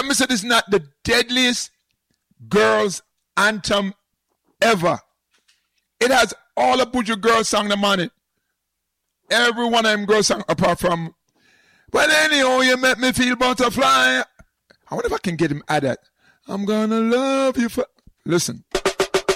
me say this is not the deadliest girls anthem ever. It has all the Buju girls song them on it. Every one of them girls song apart from, but anyhow, you make me feel butterfly. I wonder if I can get him at that. I'm gonna love you for. Listen,